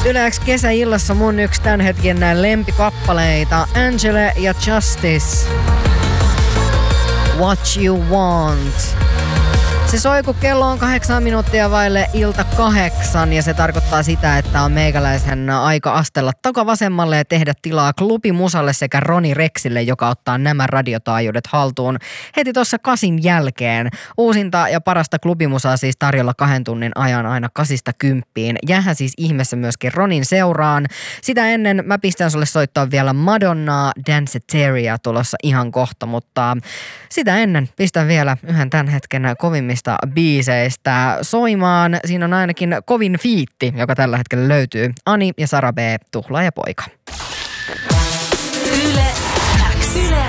Yleensä kesäillassa mun yksi tän hetken lempikappaleita. Angela ja Justice. What You Want. Se soi, kun kello on 8 minuuttia vaille ilta 8 ja se tarkoittaa sitä, että on meikäläisen aika astella takavasemmalle ja tehdä tilaa Klubimusalle sekä Roni Rexille, joka ottaa nämä radiotaajuudet haltuun heti tuossa 8 jälkeen. Uusinta ja parasta Klubimusaa siis tarjolla 2 tunnin ajan aina 8–10. Jäähän siis ihmeessä myöskin Ronin seuraan. Sitä ennen mä pistän sulle soittaa vielä Madonnaa, Danceteria tulossa ihan kohta, mutta sitä ennen pistän vielä yhden tämän hetken kovimmista biiseistä soimaan. Siinä on ainakin kovin fiitti, joka tällä hetkellä löytyy. Ani ja Sara B, Tuhlaajapoika.